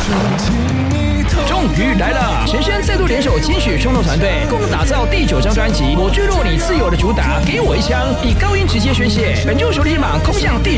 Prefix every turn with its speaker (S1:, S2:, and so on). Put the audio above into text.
S1: 终于来了！陈升再度联手金曲创作团队，共同打造第9张专辑《我坠落你自由》的主打《给我一枪》，以高音直接宣泄。本周首立马空降第